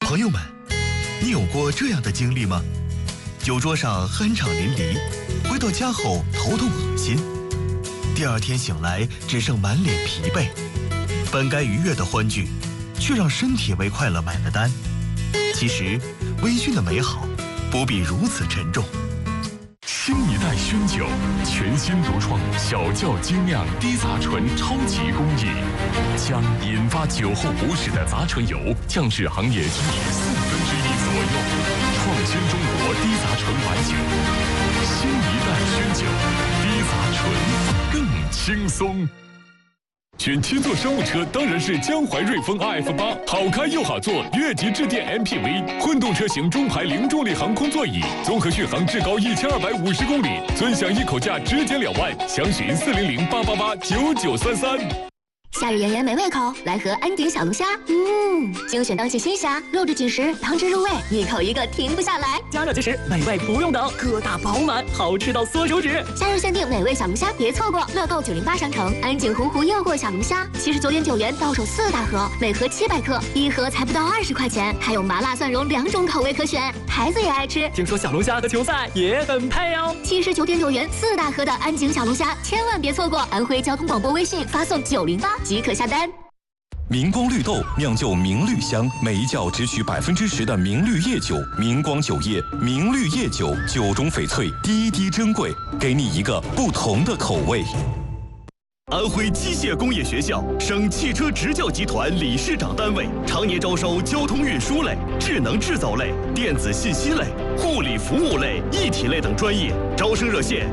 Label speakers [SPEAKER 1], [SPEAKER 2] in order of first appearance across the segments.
[SPEAKER 1] 朋友们，你有过这样的经历吗？酒桌上酣畅淋漓，回到家后头痛恶心，第二天醒来只剩满脸疲惫，本该愉悦的欢聚，却让身体为快乐买了单。其实，微醺的美好不必如此沉重。
[SPEAKER 2] 新一代熏酒，全新独创小窖精酿低杂醇超级工艺，将引发酒后不适的杂醇油降至行业均值1/4左右，创新中国低杂醇白酒。新一代熏酒，低杂醇更轻松。选7座商务车当然是江淮瑞风 RF8，好开又好坐，越级致电 MPV， 混动车型中排零重力航空座椅，综合续航至高1250公里，尊享一口价直减2万，详询400-888-9933。
[SPEAKER 3] 夏日炎炎没胃口，来盒安鼎小龙虾。精选当季新虾，肉质紧实，汤汁入味，一口一个停不下来。
[SPEAKER 4] 加热即食，美味不用等，个大饱满，好吃到缩手指。
[SPEAKER 3] 夏日限定美味小龙虾，别错过！乐购908商城，安鼎洪湖诱惑小龙虾，79.9元到手4大盒，每盒700克，一盒才不到20块钱，还有麻辣蒜蓉2种口味可选，孩子也爱吃。
[SPEAKER 4] 听说小龙虾和球赛也很配哦。
[SPEAKER 3] 79.9元4大盒的安鼎小龙虾，千万别错过！安徽交通广播微信发送908即可下单。
[SPEAKER 5] 明光绿豆酿就明绿香，每一窖只取10%的明绿叶酒。明光酒业明绿叶酒，酒中翡翠，滴滴珍贵，给你一个不同的口味。
[SPEAKER 1] 安徽机械工业学校省汽车执教集团理事长单位，常年招收交通运输类、智能制造类、电子信息类、护理服务类、一体类等专业。招生热线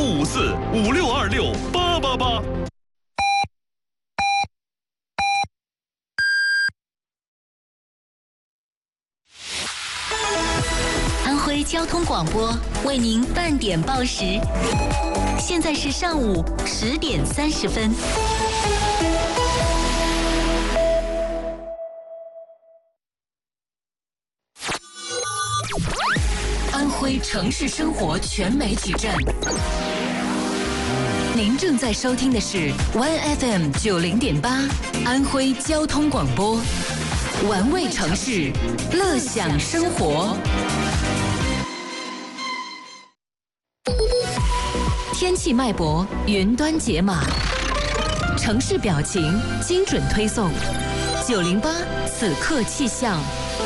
[SPEAKER 1] 055456268888。
[SPEAKER 6] 安徽交通广播为您半点报时，现在是上午10点30分。安徽城市生活全媒体站，您正在收听的是 OneFM 90.8安徽交通广播，玩味城市，乐享生活。天气脉搏，云端解码，城市表情，精准推送。908此刻气象。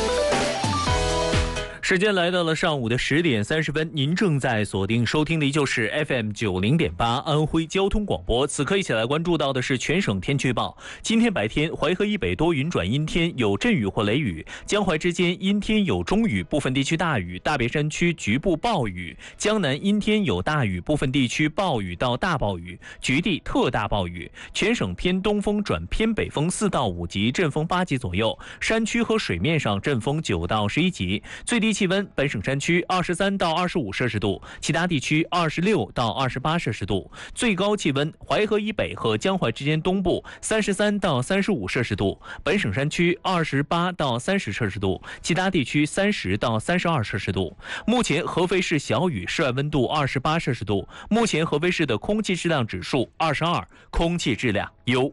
[SPEAKER 7] 时间来到了上午的10点30分，您正在锁定收听的依旧是 FM 90.8安徽交通广播。此刻一起来关注到的是全省天气预报。今天白天，淮河以北多云转阴天，有阵雨或雷雨；江淮之间阴天有中雨，部分地区大雨；大别山区局部暴雨；江南阴天有大雨，部分地区暴雨到大暴雨，局地特大暴雨。全省偏东风转偏北风4到5级，阵风8级左右。山区和水面上阵风9到11级。最低气温，本省山区23到25摄氏度，其他地区26到28摄氏度。最高气温，淮河以北和江淮之间东部33到35摄氏度，本省山区28到30摄氏度，其他地区30到32摄氏度。目前合肥市小雨，室外温度28摄氏度。目前合肥市的空气质量指数22，空气质量优。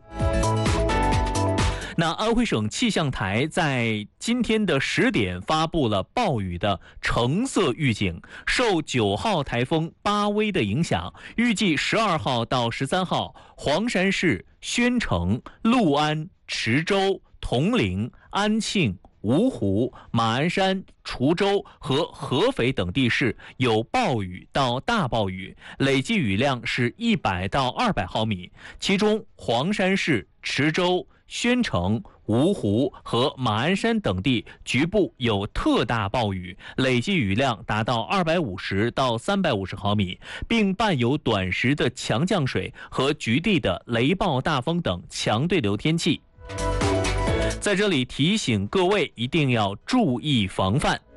[SPEAKER 7] 那安徽省气象台在今天的10点发布了暴雨的橙色预警，受9号台风巴威的影响，预计12号到13号，黄山市、宣城、六安、池州、铜陵、安庆、芜湖、马鞍山、滁州和合肥等地市有暴雨到大暴雨，累计雨量是100到200毫米，其中黄山市、池州、宣城、芜湖和马鞍山等地局部有特大暴雨，累计雨量达到250到350毫米，并伴有短时的强降水和局地的雷暴大风等强对流天气。在这里提醒各位一定要注意防范。